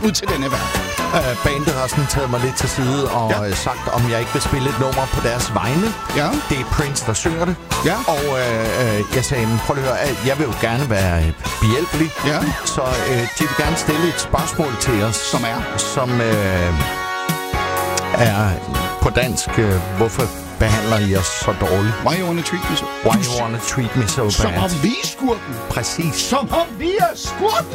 ud til denne verden. Bandet har sådan taget mig lidt til side og sagt, om jeg ikke vil spille et nummer på deres vegne. Ja. Det er Prince, der synger det. Ja. Og jeg sagde, prøv at høre, jeg vil jo gerne være behjælpelig. Ja. Så de vil gerne stille et spørgsmål til os. Som er på dansk, hvorfor behandler I os så dårligt? Why you wanna treat me so? Why you wanna treat me so bad? Som om vi er skurken. Præcis. Som om vi er skurken.